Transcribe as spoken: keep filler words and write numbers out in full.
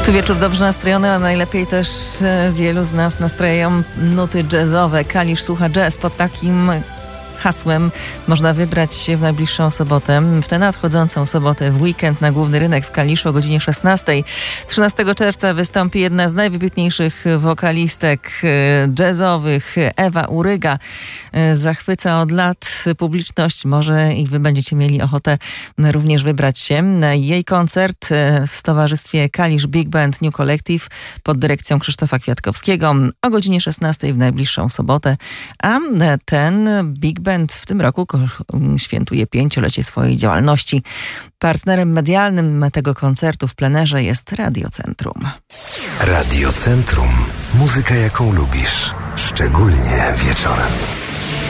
Tu wieczór dobrze nastrojony, a najlepiej też wielu z nas nastrajają nuty jazzowe. Kalisz słucha jazz. Pod takim hasłem można wybrać się w najbliższą sobotę, w tę nadchodzącą sobotę, w weekend na Główny Rynek w Kaliszu o godzinie szesnastej. trzynastego czerwca wystąpi jedna z najwybitniejszych wokalistek jazzowych, Ewa Uryga. Zachwyca od lat publiczność, może i wy będziecie mieli ochotę również wybrać się na jej koncert w towarzystwie Kalisz Big Band New Collective pod dyrekcją Krzysztofa Kwiatkowskiego o godzinie szesnastej w najbliższą sobotę, a ten Big Band w tym roku świętuje pięciolecie swojej działalności. Partnerem medialnym tego koncertu w plenerze jest Radio Centrum. Radio Centrum. Muzyka, jaką lubisz. Szczególnie wieczorem.